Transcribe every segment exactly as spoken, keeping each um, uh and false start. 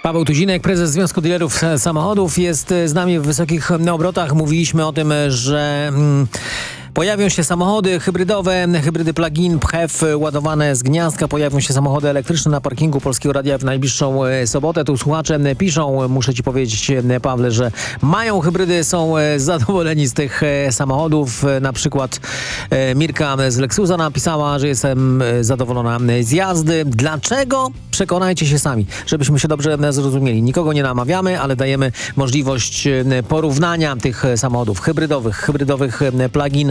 Paweł Tuzinek, prezes Związku Dealerów Samochodów, jest z nami w Wysokich Obrotach. Mówiliśmy o tym, że mm, pojawią się samochody hybrydowe, hybrydy plug-in, P H E V ładowane z gniazdka. Pojawią się samochody elektryczne na parkingu Polskiego Radia w najbliższą sobotę. Tu słuchacze piszą, muszę ci powiedzieć, Pawle, że mają hybrydy, są zadowoleni z tych samochodów. Na przykład Mirka z Lexusa napisała, że jestem zadowolona z jazdy. Dlaczego? Przekonajcie się sami, żebyśmy się dobrze zrozumieli. Nikogo nie namawiamy, ale dajemy możliwość porównania tych samochodów hybrydowych, hybrydowych plug-in,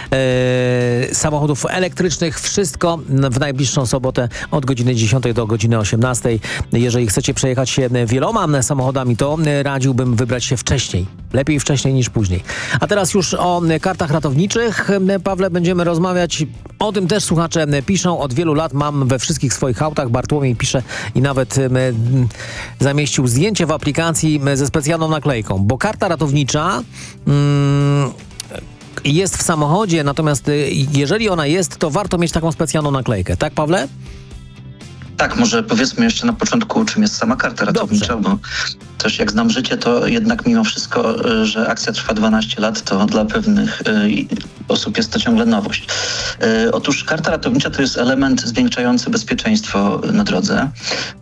e, samochodów elektrycznych. Wszystko w najbliższą sobotę od godziny dziesiątej do godziny osiemnastej. Jeżeli chcecie przejechać się wieloma samochodami, to radziłbym wybrać się wcześniej. Lepiej wcześniej niż później. A teraz już o kartach ratowniczych. Pawle, będziemy rozmawiać. O tym też słuchacze piszą. Od wielu lat mam we wszystkich swoich autach. Bartłomiej pisze i nawet m, zamieścił zdjęcie w aplikacji ze specjalną naklejką. Bo karta ratownicza mm, jest w samochodzie, natomiast jeżeli ona jest, to warto mieć taką specjalną naklejkę. Tak, Pawle? Tak, może powiedzmy jeszcze na początku, czym jest sama karta ratownicza, Dobrze. bo też jak znam życie, to jednak mimo wszystko, że akcja trwa dwanaście lat, to dla pewnych y, osób jest to ciągle nowość. Y, otóż karta ratownicza to jest element zwiększający bezpieczeństwo na drodze.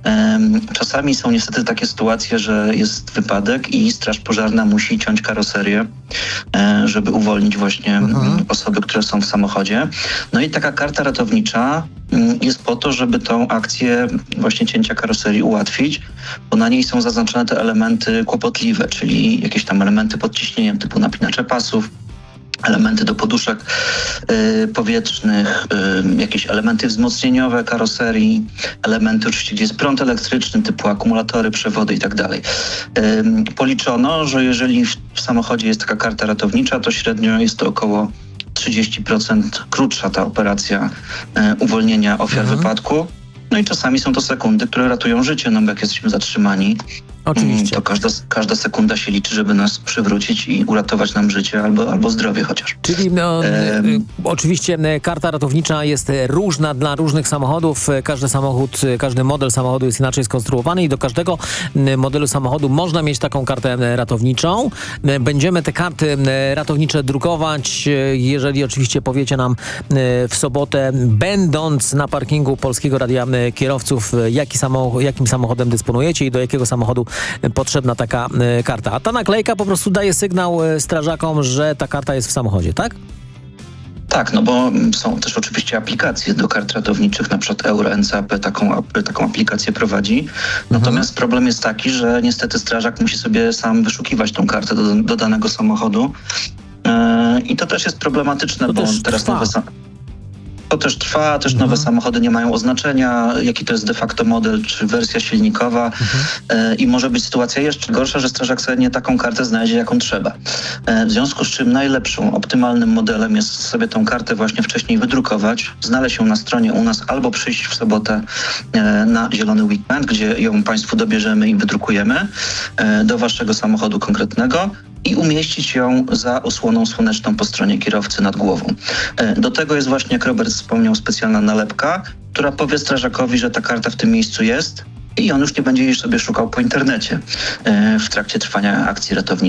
Y, czasami są niestety takie sytuacje, że jest wypadek i straż pożarna musi ciąć karoserię, y, żeby uwolnić właśnie mhm. osoby, które są w samochodzie. No i taka karta ratownicza jest po to, żeby tą akcję właśnie cięcia karoserii ułatwić, bo na niej są zaznaczone te elementy kłopotliwe, czyli jakieś tam elementy pod ciśnieniem typu napinacze pasów, elementy do poduszek y, powietrznych, y, jakieś elementy wzmocnieniowe karoserii, elementy oczywiście, gdzie jest prąd elektryczny typu akumulatory, przewody i tak dalej. Y, policzono, że jeżeli w, w samochodzie jest taka karta ratownicza, to średnio jest to około trzydzieści procent krótsza ta operacja e, uwolnienia ofiar mhm. wypadku. No i czasami są to sekundy, które ratują życie, no bo jak jesteśmy zatrzymani, Oczywiście. to każda, każda sekunda się liczy, żeby nas przywrócić i uratować nam życie albo, albo zdrowie chociaż. Czyli no, e, y, oczywiście karta ratownicza jest różna dla różnych samochodów. Każdy samochód, każdy model samochodu jest inaczej skonstruowany i do każdego modelu samochodu można mieć taką kartę ratowniczą. Będziemy te karty ratownicze drukować, jeżeli oczywiście powiecie nam w sobotę, będąc na parkingu Polskiego Radia Kierowców, jaki samochód, jakim samochodem dysponujecie i do jakiego samochodu potrzebna taka y, karta. A ta naklejka po prostu daje sygnał y, strażakom, że ta karta jest w samochodzie, tak? Tak, no bo są też oczywiście aplikacje do kart ratowniczych, na przykład Euro N C A P taką, taką aplikację prowadzi. Natomiast mhm. problem jest taki, że niestety strażak musi sobie sam wyszukiwać tą kartę do, do danego samochodu. Yy, I to też jest problematyczne, to bo też teraz trwa. nowe sam- To też trwa, też mhm. nowe samochody nie mają oznaczenia, jaki to jest de facto model, czy wersja silnikowa mhm. e, i może być sytuacja jeszcze gorsza, że strażak sobie nie taką kartę znajdzie, jaką trzeba. E, w związku z czym najlepszą, optymalnym modelem jest sobie tą kartę właśnie wcześniej wydrukować, znaleźć ją na stronie u nas albo przyjść w sobotę e, na zielony weekend, gdzie ją Państwu dobierzemy i wydrukujemy e, do Waszego samochodu konkretnego i umieścić ją za osłoną słoneczną po stronie kierowcy nad głową. Do tego jest właśnie, jak Robert wspomniał, specjalna nalepka, która powie strażakowi, że ta karta w tym miejscu jest i on już nie będzie jej sobie szukał po internecie w trakcie trwania akcji ratowniczej.